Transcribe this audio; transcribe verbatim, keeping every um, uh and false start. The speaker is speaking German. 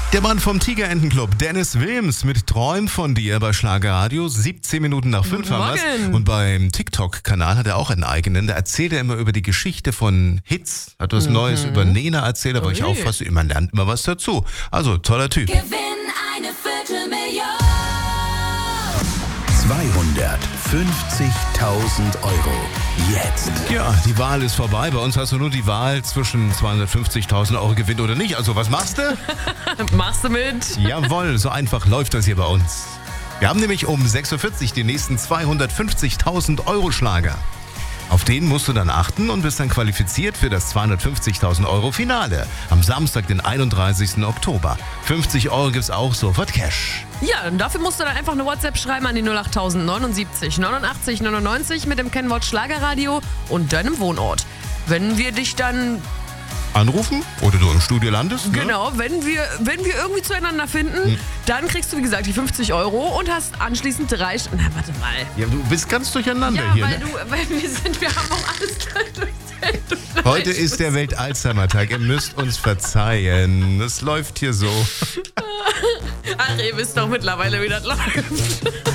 Der Mann vom Tigerentenclub, Dennis Wilms, mit Träum von dir bei Schlagerradio. siebzehn Minuten nach fünf haben wir's. Und beim TikTok-Kanal hat er auch einen eigenen. Da erzählt er immer über die Geschichte von Hits. Hat was mhm. Neues über Nena erzählt, aber ich auffasse, man lernt immer was dazu. Also, toller Typ. Gewinn eine Viertelmillion. zweihundertfünfzigtausend Euro. Jetzt. Ja, die Wahl ist vorbei. Bei uns hast du nur die Wahl zwischen zweihundertfünfzigtausend Euro Gewinn oder nicht. Also was machst du? Machst du mit? Jawohl, so einfach läuft das hier bei uns. Wir haben nämlich um sechs Uhr vierzig den nächsten zweihundertfünfzigtausend Euro Schlager. Auf den musst du dann achten und bist dann qualifiziert für das zweihundertfünfzigtausend Euro Finale. Am Samstag, den einunddreißigsten Oktober. fünfzig Euro gibt's auch sofort Cash. Ja, und dafür musst du dann einfach eine WhatsApp schreiben an die null acht neunundsiebzig neunundachtzig neunundneunzig mit dem Kennwort Schlagerradio und deinem Wohnort. Wenn wir dich dann anrufen oder du im Studio landest. Genau, ne? wenn wir wenn wir irgendwie zueinander finden, hm. dann kriegst du, wie gesagt, die fünfzig Euro und hast anschließend drei... Na, warte mal. Ja, du bist ganz durcheinander ja, hier, weil ne? du, weil wir sind, wir haben auch alles durchzählt. Heute ist der Welt-Alzheimer-Tag, ihr müsst uns verzeihen. Es läuft hier so. Ach, ihr wisst doch mittlerweile, wie das läuft.